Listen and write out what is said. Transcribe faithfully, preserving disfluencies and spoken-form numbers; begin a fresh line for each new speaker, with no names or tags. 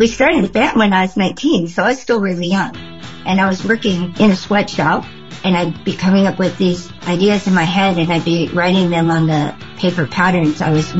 we started the band when I was nineteen, so I was still really young. And I was working in a sweatshop, and I'd be coming up with these ideas in my head, and I'd be writing them on the paper patterns I was